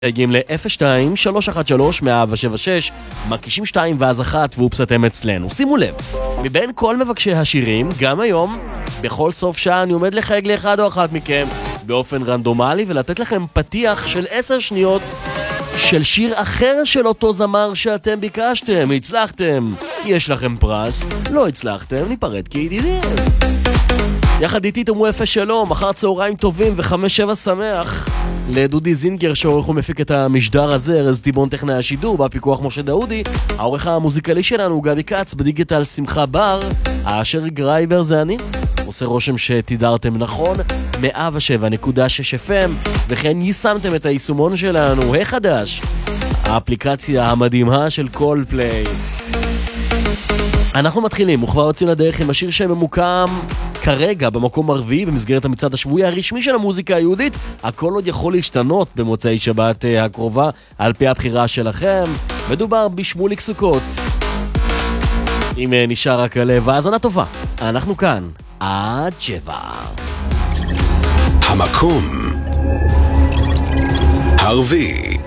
הגיעים ל-02-313-176, מקישים 2 ואז 1 ואופס אתם אצלנו. שימו לב, מבין כל מבקשי השירים, גם היום, בכל סוף שעה אני עומד לחייג לאחד או אחת מכם באופן רנדומלי ולתת לכם פתיח של 10 שניות של שיר אחר של אותו זמר שאתם ביקשתם. הצלחתם, יש לכם פרס. לא הצלחתם, ניפרד כידידים. יחד איתי תאמרו יפה שלום, אחר צהריים טובים ו5-7 שמח לדודי זינגר שעורך ומפיק את המשדר הזה, ארז טיבון טכנאי השידור, בפיקוח משה דאודי. העורך המוזיקלי שלנו הוא גבי קץ, בדיגיטל שמחה בר, האשר גרייבר זה אני. עושה רושם שתידרתם נכון 107.6 FM, וכן יישמתם את היישומון שלנו החדש, האפליקציה המדהימה של קולפליי. אנחנו מתחילים וכבר יוצאים לדרך עם השיר שממוקם כרגע במקום הרביעי במסגרת המצעד השבועי הרשמי של המוזיקה היהודית. הכל עוד יכול להשתנות במוצאי שבת הקרובה על פי הבחירה שלכם. מדובר בשמוליק סוכות אם נשאר רק הלב. האזנה טובה, אנחנו כאן עד 7. המקום הרביעי.